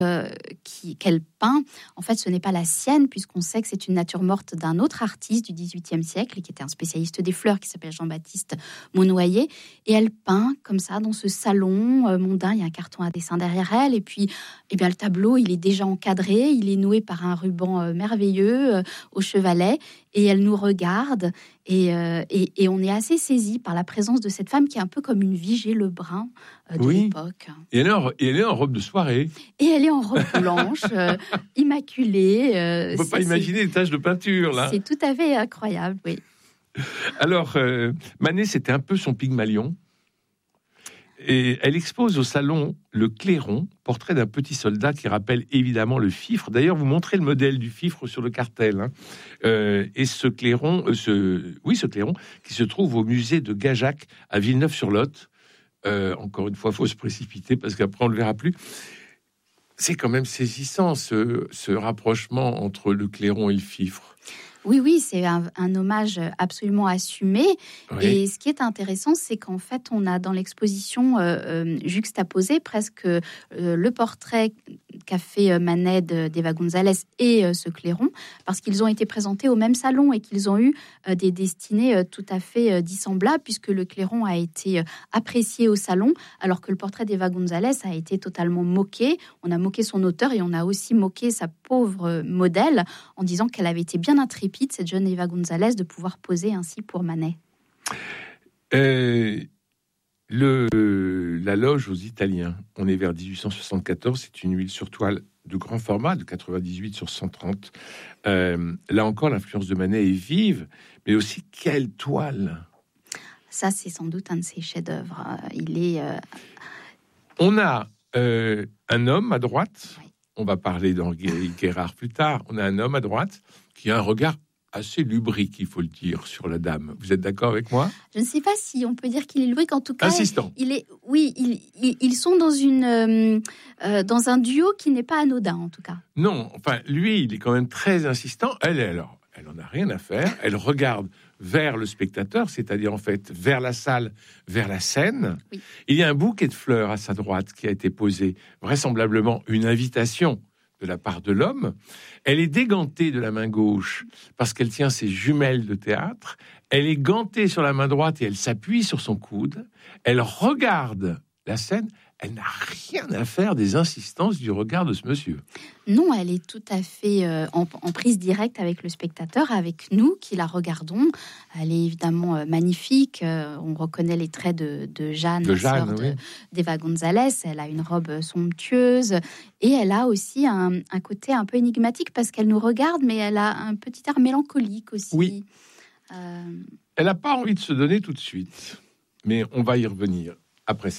qu'elle peint, en fait, ce n'est pas la sienne, puisqu'on sait que c'est une nature morte d'un autre artiste du XVIIIe siècle, qui était un spécialiste des fleurs, qui s'appelle Jean-Baptiste Monnoyer. Et elle peint comme ça, dans ce salon mondain. Il y a un carton à dessin derrière elle. Et puis, le tableau, il est déjà encadré. Il est noué par un ruban merveilleux au chevalet. Et elle nous regarde. Et on est assez saisi par la présence de cette femme qui est un peu comme une Vigée Lebrun de l'époque. Et elle est en robe de soirée. Et elle est en robe blanche, immaculée. On ne peut pas imaginer les taches de peinture, là. C'est tout à fait incroyable, oui. Alors, Manet, c'était un peu son Pygmalion. Et elle expose au salon le Clairon, portrait d'un petit soldat qui rappelle évidemment le fifre. D'ailleurs, vous montrez le modèle du fifre sur le cartel. Et ce Clairon, ce Clairon, qui se trouve au musée de Gajac à Villeneuve-sur-Lot. Encore une fois, il faut se précipiter parce qu'après on ne le verra plus. C'est quand même saisissant ce rapprochement entre le Clairon et le fifre. Oui, c'est un hommage absolument assumé. Oui. Et ce qui est intéressant, c'est qu'en fait, on a dans l'exposition juxtaposé presque le portrait qu'a fait Manet d'Eva González et ce Clairon, parce qu'ils ont été présentés au même salon et qu'ils ont eu des destinées tout à fait dissemblables, puisque le Clairon a été apprécié au salon, alors que le portrait d'Eva González a été totalement moqué. On a moqué son auteur et on a aussi moqué sa pauvre modèle en disant qu'elle avait été bien intrépide, cette jeune Eva González, de pouvoir poser ainsi pour Manet. La loge aux Italiens, on est vers 1874, c'est une huile sur toile de grand format, de 98 sur 130. Là encore, l'influence de Manet est vive, mais aussi quelle toile! Ça, c'est sans doute un de ses chefs-d'œuvre. On a un homme à droite, oui. On va parler d'Henri Guérard plus tard, on a un homme à droite qui a un regard assez lubrique, il faut le dire, sur la dame. Vous êtes d'accord avec moi? Je ne sais pas si on peut dire qu'il est lubrique. En tout cas, insistant. Ils sont dans un duo qui n'est pas anodin, en tout cas. Non, enfin, lui, il est quand même très insistant. Elle en a rien à faire. Elle regarde vers le spectateur, c'est-à-dire en fait vers la salle, vers la scène. Oui. Il y a un bouquet de fleurs à sa droite qui a été posé, vraisemblablement une invitation de la part de l'homme. Elle est dégantée de la main gauche parce qu'elle tient ses jumelles de théâtre. Elle est gantée sur la main droite et elle s'appuie sur son coude. Elle regarde la scène. Elle n'a rien à faire des insistances du regard de ce monsieur. Non, elle est tout à fait en prise directe avec le spectateur, avec nous qui la regardons. Elle est évidemment magnifique. On reconnaît les traits de Jeanne, sœur d'Eva González. Elle a une robe somptueuse et elle a aussi un côté un peu énigmatique parce qu'elle nous regarde, mais elle a un petit air mélancolique aussi. Oui. Elle n'a pas envie de se donner tout de suite, mais on va y revenir après ça.